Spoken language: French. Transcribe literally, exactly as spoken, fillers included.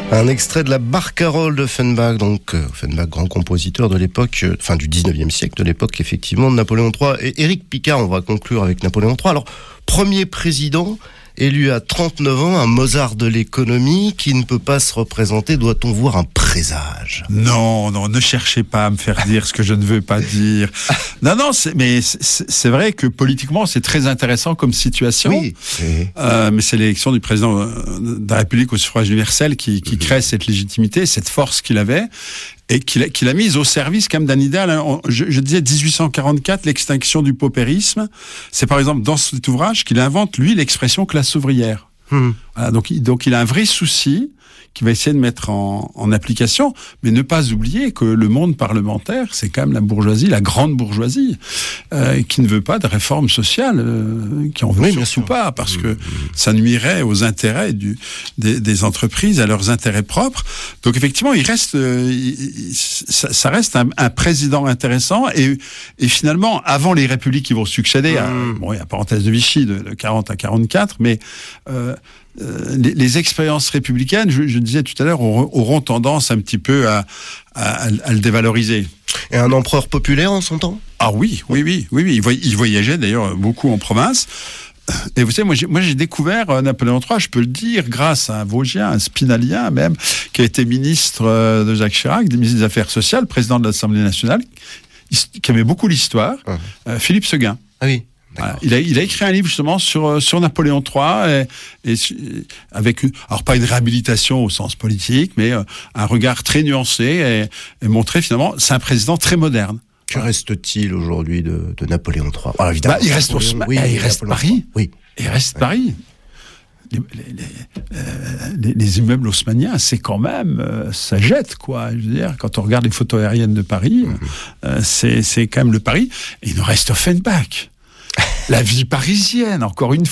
Un extrait de la Barcarolle d'Offenbach, donc euh, Offenbach, grand compositeur de l'époque, euh, fin du dix-neuvième siècle, de l'époque effectivement de Napoléon trois. Et Éric Picard, on va conclure avec Napoléon trois. Alors, premier président élu à trente-neuf ans, un Mozart de l'économie qui ne peut pas se représenter, doit-on voir un présage? Non, non, ne cherchez pas à me faire dire ce que je ne veux pas dire. Non, non, c'est, mais c'est, c'est vrai que politiquement, c'est très intéressant comme situation. Oui. Euh, mais c'est l'élection du président de la République au suffrage universel qui, qui crée cette légitimité, cette force qu'il avait. Et qu'il a, qu'il a mise au service quand même d'un idéal. Hein. Je, je disais dix-huit cent quarante-quatre, l'extinction du paupérisme. C'est par exemple dans cet ouvrage qu'il invente, lui, l'expression classe ouvrière. Mmh. Voilà, donc, donc il a un vrai souci qu'il va essayer de mettre en, en application, mais ne pas oublier que le monde parlementaire, c'est quand même la bourgeoisie, la grande bourgeoisie, euh, qui ne veut pas de réforme sociale, euh, qui en veut oui, surtout pas, parce que ça nuirait aux intérêts du, des, des entreprises, à leurs intérêts propres. Donc effectivement, il reste, euh, il, ça, ça reste un, un président intéressant, et, et finalement, avant les républiques qui vont succéder, mmh. à, bon, il y a la parenthèse de Vichy de, de quarante à quarante-quatre, mais euh, Euh, les, les expériences républicaines, je, je disais tout à l'heure, auront, auront tendance un petit peu à, à, à le dévaloriser. Et un empereur populaire en son temps ? Ah oui, oui, oui, oui, oui. Il, voy, il voyageait d'ailleurs beaucoup en province. Et vous savez, moi j'ai, moi j'ai découvert Napoléon trois, je peux le dire, grâce à un Vosgien, un Spinalien même, qui a été ministre de Jacques Chirac, ministre des Affaires sociales, président de l'Assemblée nationale, qui aimait beaucoup l'histoire, mmh. euh, Philippe Seguin. Ah oui. Voilà. Il a, il a écrit un livre justement sur, sur Napoléon trois, et, et avec, alors pas une réhabilitation au sens politique, mais un regard très nuancé, et, et montrer finalement, c'est un président très moderne. Que reste-t-il aujourd'hui de, de Napoléon trois? Alors, évidemment, bah, il reste, au, oui, il reste Paris. Oui. Il reste oui. Paris. Les, les, les, euh, les, les immeubles haussmanniens, c'est quand même, euh, ça jette, quoi. Je veux dire, quand on regarde les photos aériennes de Paris, mm-hmm. euh, c'est, c'est quand même le Paris. Et il nous reste Offenbach. La vie parisienne, encore une